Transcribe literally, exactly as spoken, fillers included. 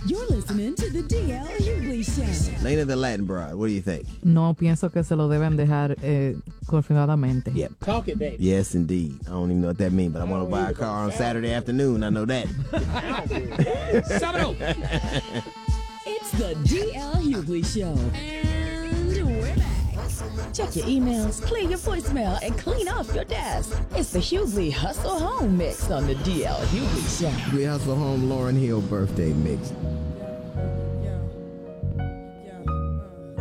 You're listening to the D L Hughley Show. Lena the Latin Broad, what do you think? No, pienso que se lo deben dejar eh, confirmadamente. Yep. Talk it, baby. Yes, indeed. I don't even know what that means, but I, I want to buy a car on Saturday afternoon. I know that. It's the D L Hughley Show. And we're back. Check your emails, clear your voicemail, and clean off your desk. It's the Hughley Hustle Home Mix on the D L Hughley Show. We Hustle Home Lauryn Hill birthday mix.